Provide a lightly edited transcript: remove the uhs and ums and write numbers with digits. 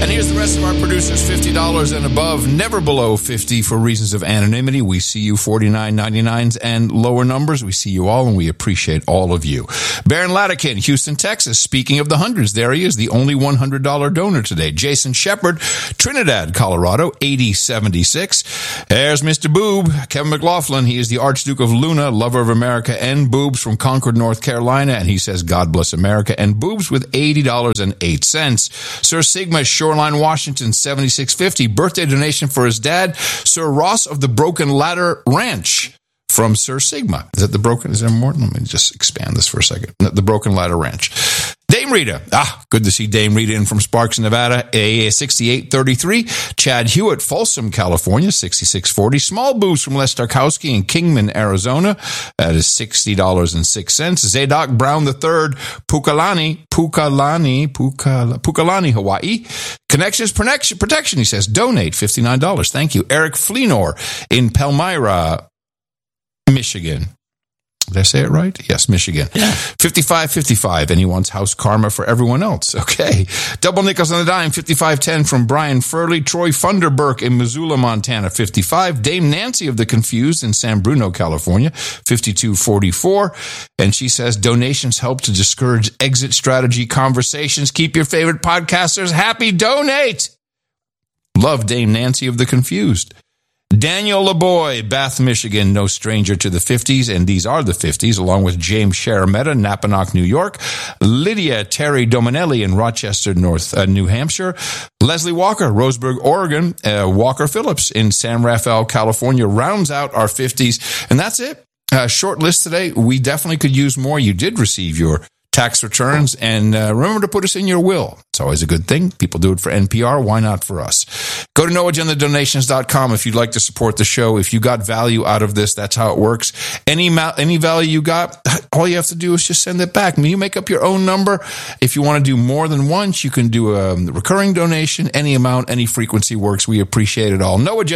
And here's the rest of our producers, $50 and above, never below $50 for reasons of anonymity. We see you $49.99s and lower numbers. We see you all, and we appreciate all of you. Baron Latikin, Houston, Texas. Speaking of the hundreds, there he is, the only $100 donor today. Jason Shepard, Trinidad, Colorado, 8076. There's Mr. Boob, Kevin McLaughlin. He is the Archduke of Luna, lover of America and boobs from Concord, North Carolina. And he says, God bless America and boobs with $80.08. Sir Sigma, Shoreline, Washington, 7650. Birthday donation for his dad, Sir Ross of the Broken Ladder Ranch. From Sir Sigma. Is there more? Let me just expand this for a second. The Broken Ladder Ranch. Dame Rita. Good to see Dame Rita in from Sparks, Nevada, AA 6833. Chad Hewitt, Folsom, California, 6640. Small Boost from Les Tarkowski in Kingman, Arizona. That is $60.06. Zadok Brown III, Pukalani, Hawaii. Connections Protection, he says, donate $59. Thank you. Eric Fleenor in Palmyra, Michigan. Did I say it right? Yes, Michigan. Yeah. 5555, and he wants house karma for everyone else. Okay. Double nickels on the dime, 5510 from Brian Furley. Troy Funderburk in Missoula, Montana, 55. Dame Nancy of the Confused in San Bruno, California, 5244. And she says, donations help to discourage exit strategy conversations. Keep your favorite podcasters happy. Donate. Love Dame Nancy of the Confused. Daniel LeBoy, Bath, Michigan, no stranger to the 50s, and these are the 50s, along with James Sharametta, Napanock, New York, Lydia Terry Dominelli in Rochester, New Hampshire, Leslie Walker, Roseburg, Oregon, Walker Phillips in San Rafael, California, rounds out our 50s, and that's it. Short list today. We definitely could use more. You did receive your tax returns, and remember to put us in your will. It's always a good thing. People do it for NPR. Why not for us? Go to noagendadonations.com if you'd like to support the show. If you got value out of this, that's how it works. Any value you got, all you have to do is just send it back. I mean, you make up your own number. If you want to do more than once, you can do a recurring donation. Any amount, any frequency works. We appreciate it all. No Agenda.